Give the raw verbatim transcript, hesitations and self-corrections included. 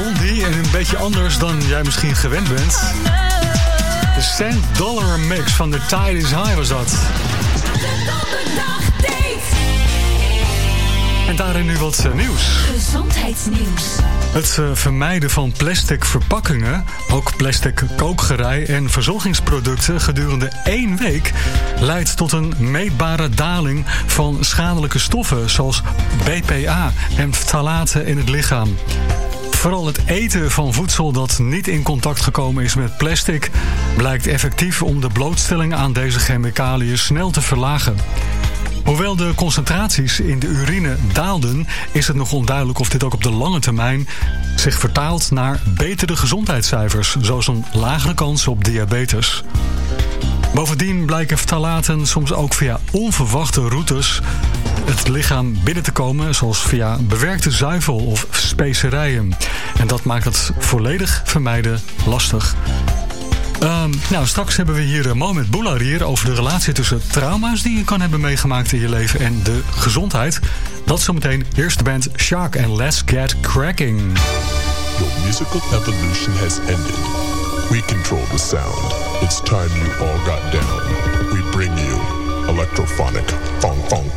Blondie en een beetje anders dan jij misschien gewend bent. De Cent Dollar Mix van The Tide is High was dat. En daarin nu wat uh, nieuws. Gezondheidsnieuws. Het uh, vermijden van plastic verpakkingen, ook plastic kookgerei en verzorgingsproducten gedurende één week leidt tot een meetbare daling van schadelijke stoffen zoals B P A en ftalaten in het lichaam. Vooral het eten van voedsel dat niet in contact gekomen is met plastic blijkt effectief om de blootstelling aan deze chemicaliën snel te verlagen. Hoewel de concentraties in de urine daalden, is het nog onduidelijk of dit ook op de lange termijn zich vertaalt naar betere gezondheidscijfers, zoals een lagere kans op diabetes. Bovendien blijken ftalaten soms ook via onverwachte routes het lichaam binnen te komen, zoals via bewerkte zuivel of specerijen. En dat maakt het volledig vermijden lastig. Um, nou, straks hebben we hier uh, Mohamed Boularier over de relatie tussen trauma's die je kan hebben meegemaakt in je leven en de gezondheid. Dat zometeen. Eerst de band Shark en Let's Get Cracking. Your musical evolution has ended. We control the sound. It's time you all got down. We bring you electrophonic funk funk.